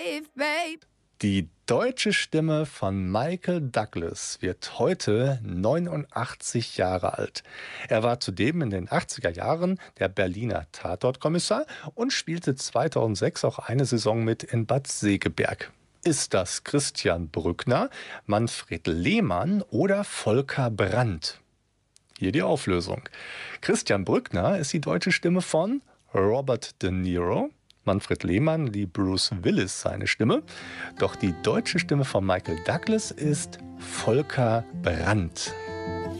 Die deutsche Stimme von Michael Douglas wird heute 89 Jahre alt. Er war zudem in den 80er Jahren der Berliner Tatortkommissar und spielte 2006 auch eine Saison mit in Bad Segeberg. Ist das Christian Brückner, Manfred Lehmann oder Volker Brandt? Hier die Auflösung. Christian Brückner ist die deutsche Stimme von Robert De Niro. Manfred Lehmann lieh Bruce Willis seine Stimme. Doch die deutsche Stimme von Michael Douglas ist Volker Brandt.